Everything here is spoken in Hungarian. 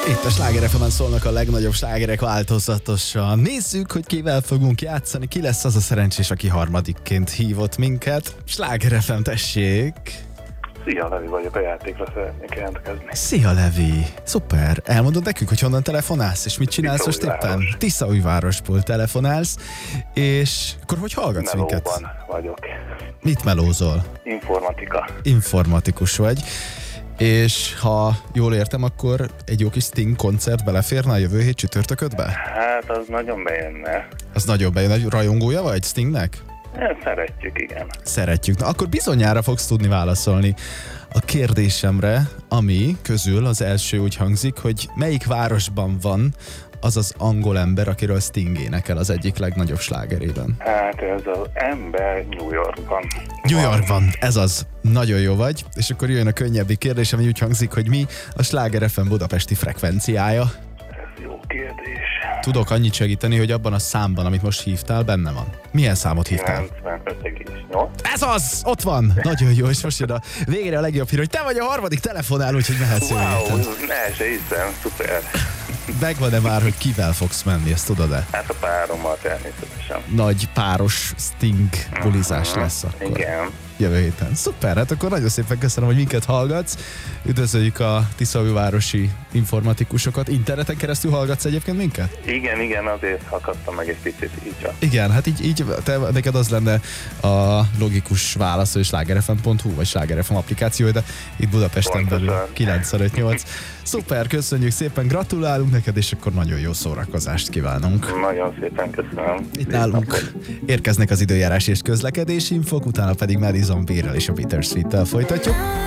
Itt a Sláger FM-en szólnak a legnagyobb slágerek változatosan. Nézzük, hogy kivel fogunk játszani, ki lesz az a szerencsés, aki harmadikként hívott minket. Sláger FM, tessék! Szia, Levi vagyok, a játékra szeretnék jelentkezni. Szia, Levi! Szuper! Elmondod nekünk, hogy honnan telefonálsz, és mit csinálsz most éppen? Tiszaújvárosból telefonálsz, és akkor hogy hallgatsz minket? Melóban vagyok. Mit melózol? Informatika. Informatikus vagy. És ha jól értem, akkor egy jó kis Sting koncert beleférne a jövő hét csütörtöködbe? Hát, az nagyon bejönne. Az nagyon bejön, rajongója vagy Stingnek? Szeretjük, igen. Szeretjük. Na, akkor bizonyára fogsz tudni válaszolni a kérdésemre, ami közül az első úgy hangzik, hogy melyik városban van az az angol ember, akiről Sting énekel az egyik legnagyobb slágerében. Hát ez az ember New Yorkban. New Yorkban, ez az. Nagyon jó vagy. És akkor jön a könnyebbik kérdés, ami úgy hangzik, hogy mi a Sláger FM budapesti frekvenciája? Ez jó kérdés. Tudok annyit segíteni, hogy abban a számban, amit most hívtál, benne van. Milyen számot hívtál? 95,8. Ez az! Ott van! Nagyon jó, és most jön a végre a legjobb hír, hogy te vagy a harmadik telefonáló, úgyhogy mehetsz jövő Wow, héten. ne se hiszem, szuper. Megvan-e már, hogy kivel fogsz menni, ezt tudod-e? Hát a párommal természetesen. Nagy páros Sting bulizás lesz akkor. Igen. Jövő héten. Szuper, hát akkor nagyon szépen köszönöm, hogy minket hallgatsz. Üdvözöljük a tiszaújvárosi informatikusokat. Interneten keresztül hallgatsz egyébként minket? Igen, azért akadtam meg egy picit így csak. Igen, hát így neked az lenne a logikus válasz, hogy slágerfm.hu vagy Sláger FM applikáció, de itt Budapesten belül 958. Szuper, köszönjük szépen, gratulálunk neked, és akkor nagyon jó szórakozást kívánunk. Nagyon szépen köszönöm. Itt nálunk érkeznek az időjárás és közlekedési infok, utána pedig Madison Beerrel és a Bittersweet-tel folytatjuk.